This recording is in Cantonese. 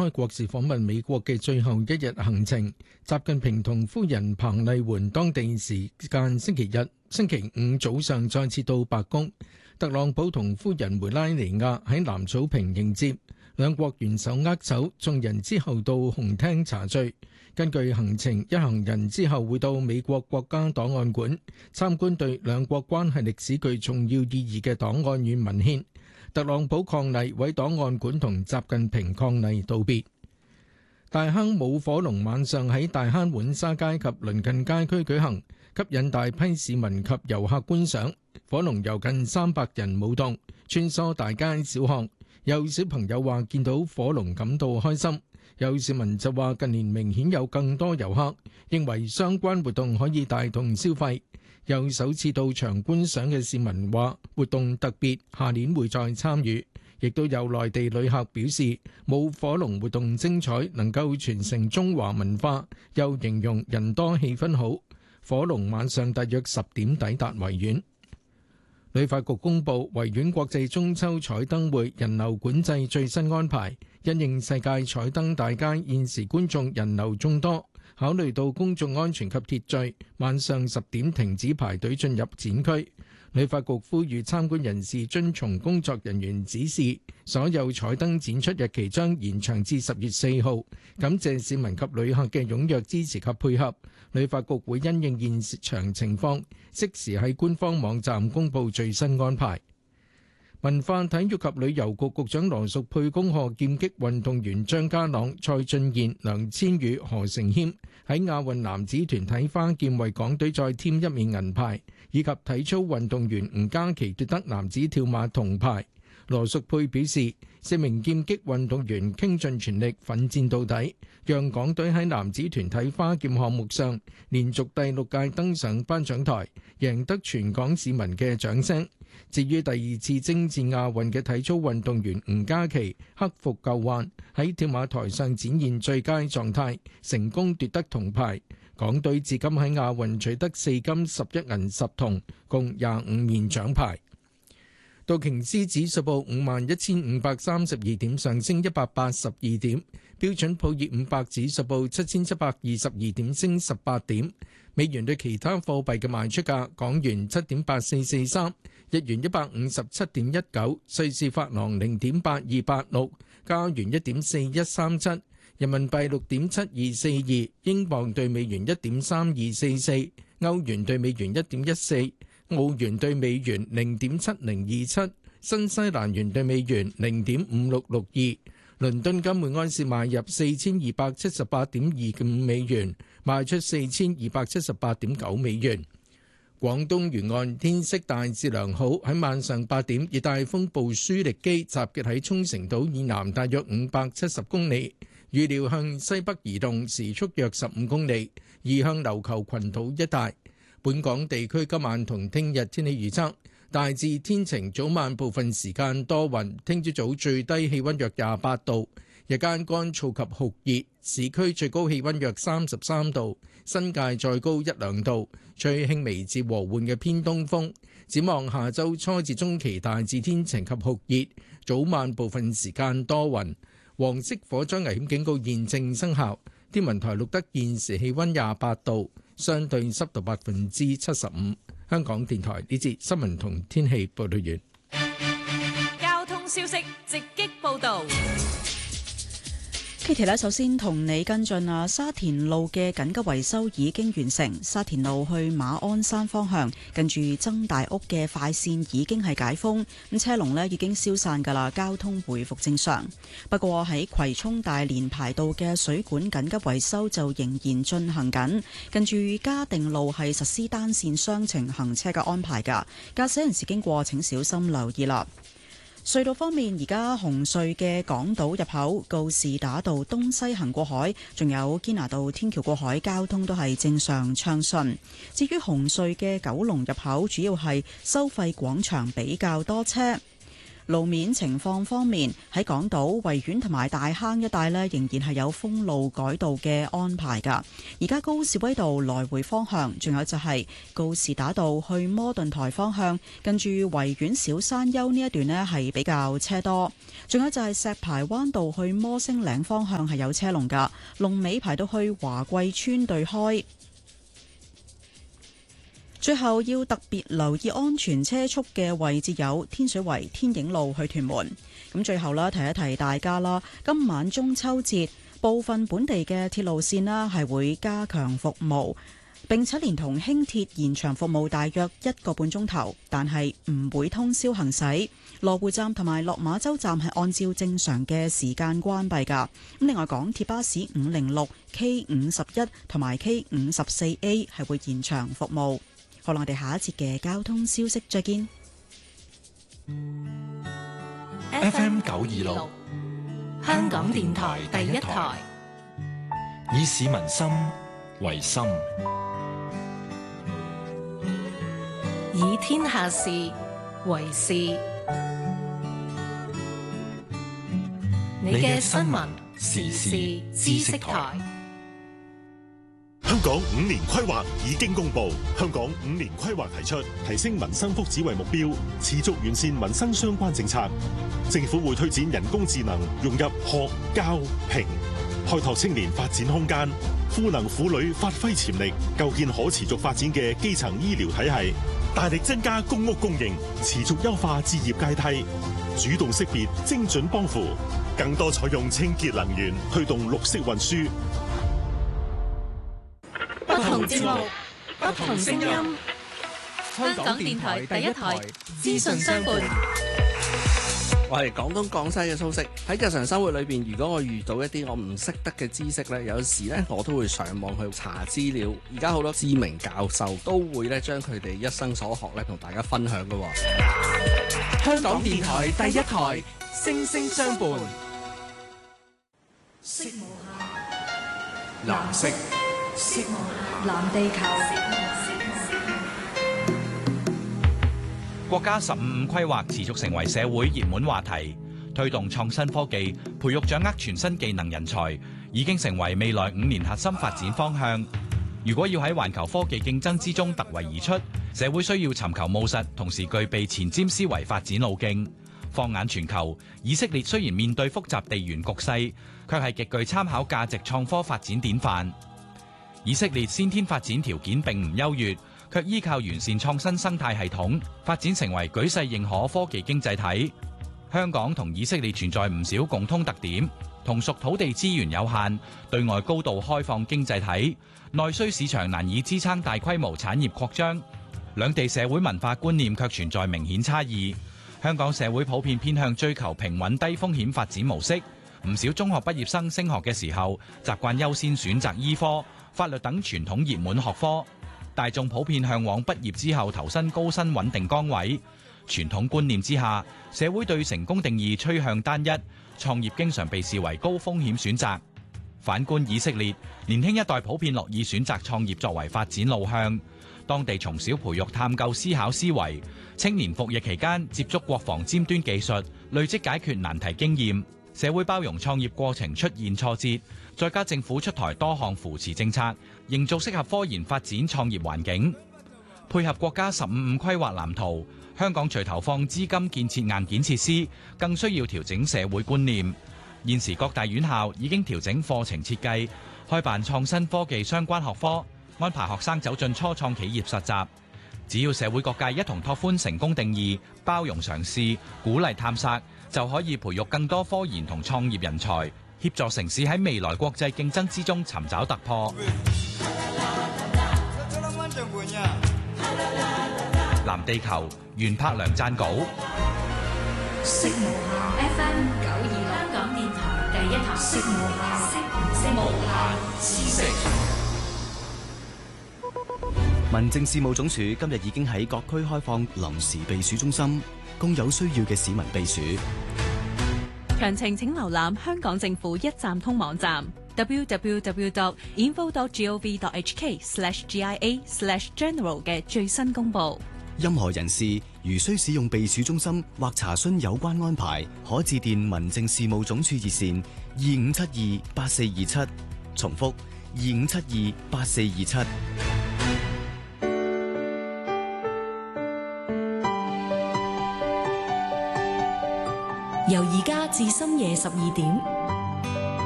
開國事訪問美國嘅最後一日行程。習近平同夫人彭麗媛當地時間星期五早上再次到白宮，特朗普同夫人梅拉尼亞喺藍草坪迎接，兩國元首握手，眾人之後到紅廳茶敘。根據行程，一行人之後會到美國國家檔案館參觀對兩國關係歷史具重要意義嘅檔案與文獻。特朗普伉儷為檔案館同習近平伉儷道別。大坑舞火龍晚上喺大坑浣紗街及鄰近街區舉行，吸引大批市民及遊客觀賞。火龍由近300人舞動，穿梭大街小巷。有小朋友話見到火龍感到開心，有市民就話近年明顯有更多遊客，認為相關活動可以帶動消費。有首次到場觀賞嘅市民話活動特別，下年會再參與。亦都有內地旅客表示舞火龍活動精彩，能夠傳承中華文化，又形容人多氣氛好。火龍晚上大約10點抵達維園。旅發局公布維園國際中秋彩燈會人流管制最新安排，因應世界彩燈大街現時觀眾人流眾多，考慮到公眾安全及秩序，晚上10點停止排隊進入展區。旅發局呼籲參觀人士遵從工作人員指示，所有彩燈展出日期將延長至10月4號。感謝市民及旅客嘅踴躍支持及配合。旅發局會因應現場情況，適時喺官方網站公布最新安排。文化體育及旅遊局局長羅淑佩恭賀劍擊運動員張家朗、蔡俊彥、梁千羽、何成謙喺亞運男子團體花劍為港隊再添一面銀牌，以及體操運動員吳嘉琪奪得男子跳馬銅牌。羅淑佩表示，4名劍擊運動員傾盡全力奮戰到底，讓港隊喺男子團體花劍項目上連續第6屆登上頒獎台，贏得全港市民嘅掌聲。至於第2次征戰亞運嘅體操運動員吳嘉琪克服舊患，喺跳馬台上展現最佳狀態，成功奪得銅牌。港隊至今喺亞運取得4金11銀10銅，共25面獎牌。道瓊斯指數報51,532點，上升182點；標準普爾500指數報7,722點，升18點。美元對其他貨幣嘅賣出價：港元7.8443，日元157.19，瑞士法郎0.8286，加元1.4137，人民幣6.7242，英鎊對美元1.3244，歐元對美元1.14。澳元對美元0.7027，新西蘭元對美元0.5662，倫敦金每安士買入4278.25美元，賣出4278.9美元。廣東沿岸天色大致良好，喺晚上8點，熱帶風暴舒力基集結喺沖繩島以南大約570公里，預料向西北移動，時速約15公里，移向琉球群島一帶。本港地區今晚同聽日天氣預測，大致天晴，早晚部分時間多雲，聽朝早最低氣溫約28度，日間乾燥及酷熱，市區最高氣溫約33度，新界再高1-2度，吹輕微至和緩嘅偏東風。展望下周初至中期大致天晴及酷熱，早晚部分時間多雲。黃色火災危險警告現正生效。天文台錄得現時氣溫28度，相對濕度75%。香港電台呢節新聞同天氣報道完。 交通消息直擊報道。 Kitty 咧，首先同你跟進啊，沙田路嘅緊急維修已經完成，沙田路去馬鞍山方向近住曾大屋嘅快線已經係解封，咁車龍咧已經消散㗎啦，交通回復正常。不過喺葵涌大連排道嘅水管緊急維修就仍然進行緊，近住嘉定路係實施單線雙程行車嘅安排㗎，駕駛人士經過請小心留意啦。隧道方面，而家紅隧嘅港島入口告士打道東西行過海，仲有堅拿道天橋過海，交通都係正常暢順。至於紅隧嘅九龍入口，主要係收費廣場比較多車。 路面情況方面，喺港島維園同埋大坑一帶呢，仍然係有封路改道嘅安排㗎。而家高士威道來回方向，仲有就係告士打道去摩頓台方向，近住維園小山丘呢一段呢係比較車多。仲有就係石排灣道去摩星嶺方向係有車龍㗎，龍尾排到去華貴村對開。最後要特別留意安全車速嘅位置有天水圍天影路去屯門。咁最後啦，提一提大家啦，今晚中秋節部分本地嘅鐵路線啦係會加強服務，並且連同輕鐵延長服務大約1個半鐘頭，但係唔會通宵行駛。羅湖站同埋落馬洲站係按照正常嘅時間關閉㗎。咁另外港鐵巴士506、K51 同埋 K54A 係會延長服務。好啦，我哋下一節嘅交通消息再見。 FM 926，香港電台第一台，以市民心為心， 以天下事為事。你嘅新聞時事知識台。 香港5年規劃已經公布，香港5年規劃提出提升民生福祉為目標，持續完善民生相關政策。政府會推展人工智能融入學、教、評，開拓青年發展空間，賦能婦女發揮潛力，構建可持續發展嘅基層醫療體系，大力增加公屋供應，持續優化置業階梯，主動識別精準幫扶，更多採用清潔能源，推動綠色運輸。 不同節目，不同聲音。香港電台第一台，資訊相伴。 我係廣東廣西嘅蘇軾。喺日常生活裏邊，如果我遇到一啲我唔識得嘅知識呢，有時呢我都會上網去查資料。而家好多知名教授都會呢將佢哋一生所學呢同大家分享㗎。 香港電台第一台，聲聲相伴。 色無藍色， 色無藍地球。 國家15規劃持續成為社會熱門話題，推動創新科技，培育掌握全新技能人才，已經成為未來5年核心發展方向。如果要喺環球科技競爭之中突圍而出，社會需要尋求務實，同時具備前瞻思維發展路徑。放眼全球，以色列雖然面對複雜地緣局勢，卻係極具參考價值創科發展典範。以色列先天發展條件並唔優越，卻依靠完善創新生態系統，發展成為舉世認可科技經濟體。香港同以色列存在唔少共通特點，同屬土地資源有限、對外高度開放經濟體，內需市場難以支撐大規模產業擴張。兩地社會文化觀念卻存在明顯差異。香港社會普遍偏向追求平穩低風險發展模式，唔少中學畢業生升學嘅時候，習慣優先選擇醫科、法律等傳統熱門學科。大眾普遍向往畢業之後投身高薪穩定崗位。傳統觀念之下，社會對成功定義趨向單一，創業經常被視為高風險選擇。反觀以色列，年輕一代普遍樂意選擇創業作為發展路向。當地從小培育探究思考思維，青年服役期間接觸國防尖端技術，累積解決難題經驗。社會包容創業過程出現挫折，再加政府出台多項扶持政策，營造適合科研發展創業環境。配合國家15規劃藍圖，香港除投放資金建設硬件設施，更需要調整社會觀念。現時各大院校已經調整課程設計，開辦創新科技相關學科，安排學生走進初創企業實習。只要社會各界一同拓寬成功定義，包容嘗試，鼓勵探索，就可以培育更多科研同創業人才，協助城市喺未來國際競爭之中尋找突破。藍地球，袁柏良撰稿。 FM 926，香港電台第一台。色無限知識。 民政事務總署今日已經喺各區開放臨時避暑中心，供有需要嘅市民避暑。 詳情請瀏覽香港政府一站通網站 www.info.gov.hk/GIA/general 嘅最新公佈。 任何人士如需使用避暑中心或查詢有關安排，可致電民政事務總署熱線25728427，重複25728427。 由而家至深夜12點，